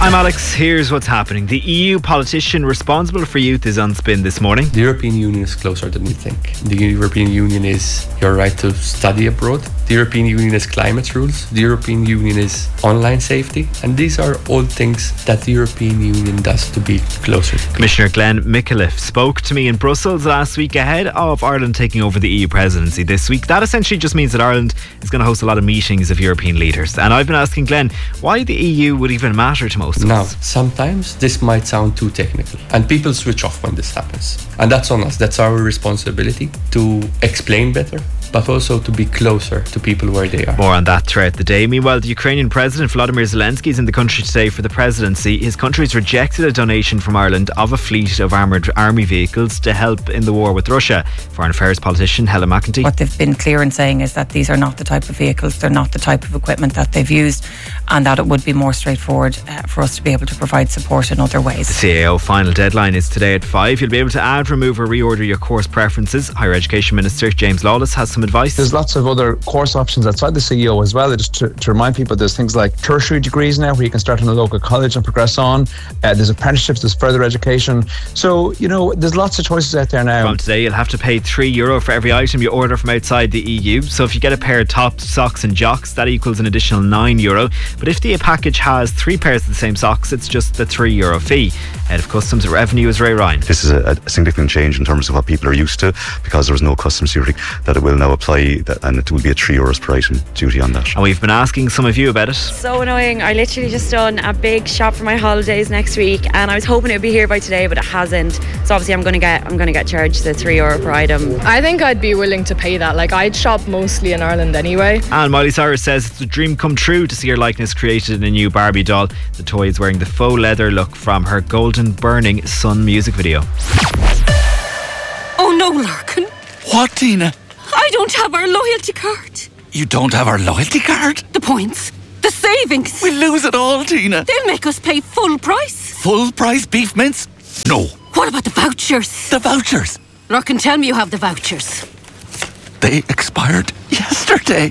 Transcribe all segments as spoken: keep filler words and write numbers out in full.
I'm Alex. Here's what's happening. The E U politician responsible for youth is on Spin this morning. The European Union is closer than we think. The European Union is your right to study abroad. The European Union is climate rules. The European Union is online safety. And these are all things that the European Union does to be closer. Commissioner Glenn Micallef spoke to me in Brussels last week ahead of Ireland taking over the E U presidency this week. That essentially just means that Ireland is going to host a lot of meetings of European leaders. And I've been asking Glenn why the E U would even matter to most of now, us. Sometimes this might sound too technical and people switch off when this happens. And that's on us. That's our responsibility to explain better, but also to be closer to people where they are. More on that throughout the day. Meanwhile, the Ukrainian President Volodymyr Zelensky is in the country today for the presidency. His country's rejected a donation from Ireland of a fleet of armoured army vehicles to help in the war with Russia. Foreign Affairs politician Helen McEntee. What they've been clear in saying is that these are not the type of vehicles, they're not the type of equipment that they've used, and that it would be more straightforward uh, for us to be able to provide support in other ways. The C A O final deadline is today at five. You'll be able to add, remove or reorder your course preferences. Higher Education Minister James Lawless has some advice. There's lots of other course options outside the C E O as well. Just to, to remind people, there's things like tertiary degrees now where you can start in a local college and progress on. Uh, there's apprenticeships, there's further education. So, you know, there's lots of choices out there now. From today, you'll have to pay three euro for every item you order from outside the E U. So if you get a pair of tops, socks and jocks, that equals an additional nine euro. But if the package has three pairs of the same socks, it's just the three euro fee. Head of Customs and Revenue is Ray Ryan. This is a, a significant change in terms of what people are used to, because there was no customs duty, that it will now apply, that, and it will be a three euros per item duty on that. And we've been asking some of you about it. So annoying. I literally just done a big shop for my holidays next week, and I was hoping it would be here by today, but it hasn't. So obviously I'm going to get I'm going to get charged the three euro per item. I think I'd be willing to pay that. Like, I'd shop mostly in Ireland anyway. And Miley Cyrus says it's a dream come true to see her likeness created in a new Barbie doll. The toy is wearing the faux leather look from her Golden Burning Sun music video. Oh no, Larkin. What, Tina? I don't have our loyalty card. You don't have our loyalty card? The points. The savings. We'll lose it all, Tina. They'll make us pay full price. Full price beef mince? No. What about the vouchers? The vouchers? Larkin, tell me you have the vouchers. They expired yesterday.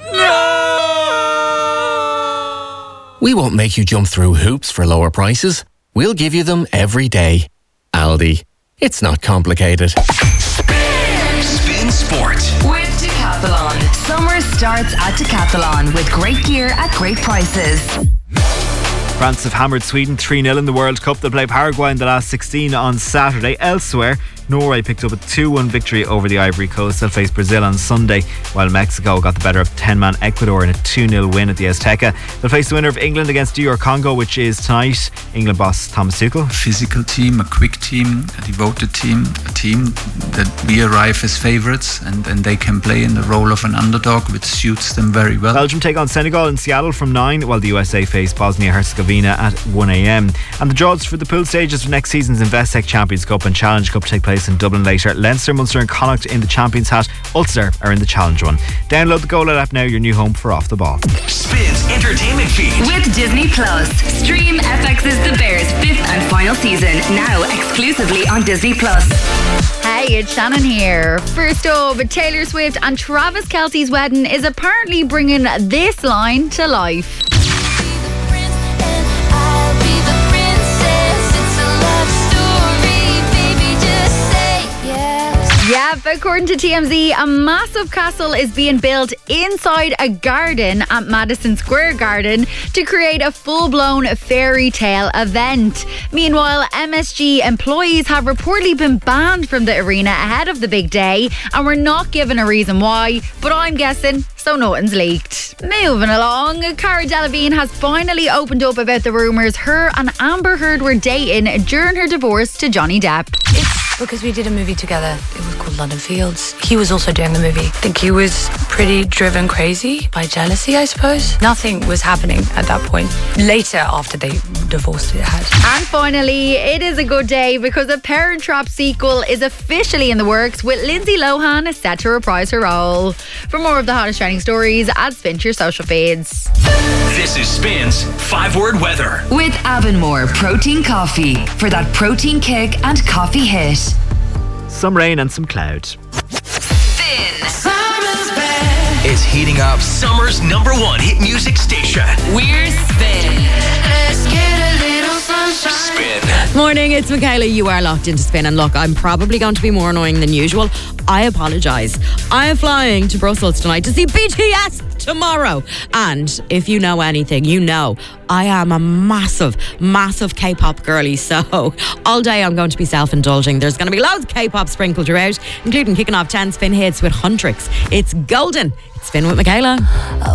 No! We won't make you jump through hoops for lower prices. We'll give you them every day. Aldi. It's not complicated. Spin, Spin Sport with Decathlon. Summer starts at Decathlon with great gear at great prices. France have hammered Sweden three nil in the World Cup. They'll play Paraguay in the last sixteen on Saturday. Elsewhere, Norway picked up a two one victory over the Ivory Coast. They'll face Brazil on Sunday, while Mexico got the better of ten-man Ecuador in a two nil win at the Azteca. They'll face the winner of England against D R Congo, which is tonight. England boss Thomas Tuchel. A physical team, a quick team, a devoted team, a team that we arrive as favourites, and, and they can play in the role of an underdog, which suits them very well. Belgium take on Senegal in Seattle from nine, while the U S A face Bosnia-Herzegovina at one a.m. And the draws for the pool stages for next season's Investec Champions Cup and Challenge Cup take place in Dublin later. Leinster, Munster and Connacht in the Champions hat. Ulster are in the Challenge one. Download the Go Loud app now, your new home for Off the Ball. Spins entertainment feed with Disney Plus. Stream F X's The Bears fifth and final season now exclusively on Disney Plus. Hey, it's Shannon here. First up, Taylor Swift and Travis Kelce's wedding is apparently bringing this line to life. Yep, according to T M Z, a massive castle is being built inside a garden at Madison Square Garden to create a full-blown fairy tale event. Meanwhile, M S G employees have reportedly been banned from the arena ahead of the big day and were not given a reason why, but I'm guessing so nothing's leaked. Moving along, Cara Delevingne has finally opened up about the rumours her and Amber Heard were dating during her divorce to Johnny Depp. It's because we did a movie together. It was called London Fields. He was also doing the movie. I think he was pretty driven crazy by jealousy, I suppose. Nothing was happening at that point. Later, after they divorced, it had. And finally, it is a good day because a Parent Trap sequel is officially in the works, with Lindsay Lohan set to reprise her role. For more of the hottest trending stories, add Spin to your social feeds. This is Spin's five-word weather with Avonmore Protein Coffee for that protein kick and coffee hit. Some rain and some cloud. Spin. Summer's back. It's heating up summer's number one hit music station. We're Spin. Let's get a little Morning, it's Michaela. You are locked into Spin. And look, I'm probably going to be more annoying than usual. I apologise. I am flying to Brussels tonight to see B T S tomorrow. And if you know anything, you know I am a massive, massive K-pop girly. So all day I'm going to be self-indulging. There's going to be loads of K-pop sprinkled throughout, including kicking off ten Spin hits with Huntrix. It's golden. It's Spin with Michaela.